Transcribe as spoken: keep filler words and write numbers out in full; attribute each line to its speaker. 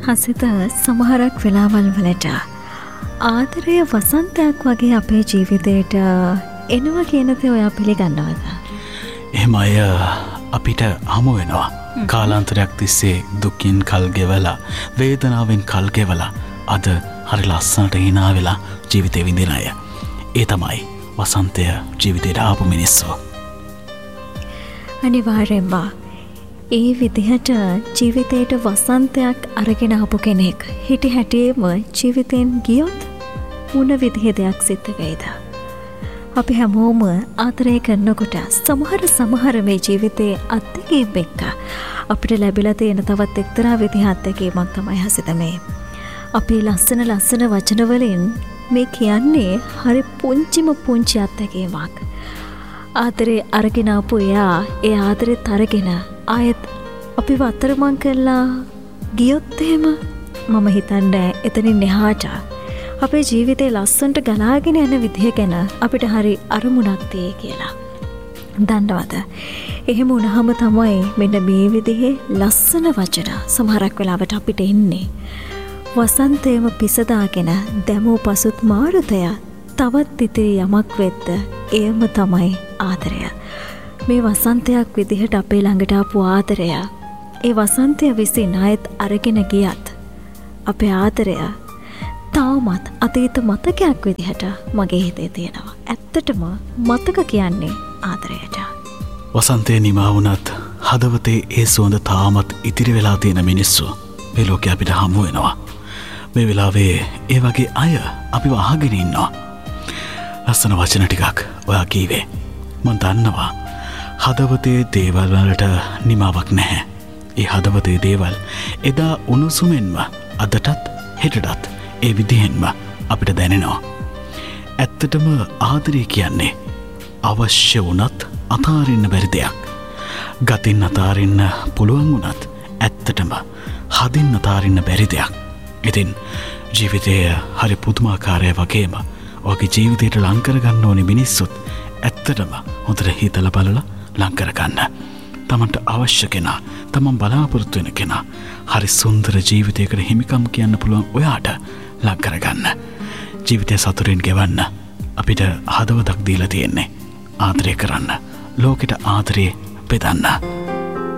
Speaker 1: හසිත සමහරක් වෙලාවල් වලට ආදරය වසන්තයක් වගේ අපේ ජීවිතයට එනවා කියන දේ ඔයා පිළිගන්නවද?
Speaker 2: එහෙම අය අපිට හමු වෙනවා. කාලාන්තරයක් තිස්සේ දුකින් කල් ගෙවලා වේදනාවෙන් කල් ගෙවලා අද හරි ලස්සනට hina වෙලා ජීවිතේ විඳින අය. ඒ තමයි වසන්තය ජීවිතේට ආපු මිනිස්සු.
Speaker 1: අනිවාර්යෙන්ම ඒ විදිහට ජීවිතේට වසන්තයක් අරගෙන ආපු කෙනෙක් හිටි හැටියේම ජීවිතෙන් ගියොත් මොන විදිහේ දෙයක් සිද්ධ වෙයිද? අපි හැමෝම ආදරය කරනකොට සමහර සමහර මේ ජීවිතයේ අත්දැකීම් එක්ක අපිට ලැබිලා තියෙන තවත් එක්තරා විදිහ අත්දැකීමක් තමයි හසිත මේ. අපි ලස්සන ලස්සන වචන වලින් මේ කියන්නේ හරි පුංචිම පුංචි අත්දැකීමක්. ආදරේ අරගෙන ආපු එයා ඒ ආදරෙත් අරගෙන ආයෙත් අපිව අතරමං කරලා ගියොත් එහෙම මම හිතන්නේ එතනින් එහාට අපේ ජීවිතේ ලස්සනට ගලාගෙන යන විදිහ ගැන අපිට හරි අරමුණක් තියෙයි කියලා. දන්නවද? එහෙම වුණාම තමයි මෙන්න මේ විදිහේ ලස්සන වචන සමහරක් වෙලාවට අපිට එන්නේ. වසන්තයම පිසදාගෙන දැමූ පසුත් මාරුතය තවත් ඉතිරි යමක් වෙද්ද එයම තමයි ආදරය. මේ වසන්තයක් විදිහට අපේ ළඟට ආපු ආදරය ඒ වසන්තය විසින් ආයෙත් අරගෙන ගියත් අපේ ආදරය තාමත් අතීත මතකයක් විදිහට මගේ හිතේ තියෙනවා. ඇත්තටම මතක කියන්නේ ආදරයට.
Speaker 2: වසන්තේ නිමා වුණත් හදවතේ ඒ සුවඳ තාමත් ඉතිරි වෙලා තියෙන මිනිස්සු මේ ලෝකේ අපිට හමු වෙනවා. මේ වෙලාවේ ඒ වගේ අය අපිව අහගෙන ඉන්නවා. ලස්සන වචන ටිකක් ඔයා කීවේ. මම දන්නවා හදවතේ දේවල් වලට නිමාවක් නැහැ. ඒ හදවතේ දේවල් එදා උණුසුමෙන්ම අදටත් හෙටටත් ඒ විදිහෙන්ම අපිට දැනෙනවා. ඇත්තටම ආදරය කියන්නේ අවශ්‍ය වුණත් අතාරින්න බැරි දෙයක්. ගතින් අතාරින්න පුළුවන් වුණත් ඇත්තටම හදින් අතාරින්න බැරි දෙයක්. ඉතින් ජීවිතය හරි පුදුමාකාරය වගේම ඔගේ ජීවිතයට ලං කරගන්න ඕනේ මිනිස්සුත් ඇත්තටම හොඳට හිතලා බලලා ලං කරගන්න. තමන්ට අවශ්‍ය කෙනා, තමන් බලාපොරොත්තු වෙන කෙනා හරි සුන්දර ජීවිතයකට හිමිකම් කියන්න පුළුවන් ඔයාට ලං කරගන්න. ජීවිතය සතුටින් ගෙවන්න අපිට හදවතක් දීලා තියෙන්නේ. ආදරය කරන්න, ලෝකෙට ආදරේ බෙදන්න.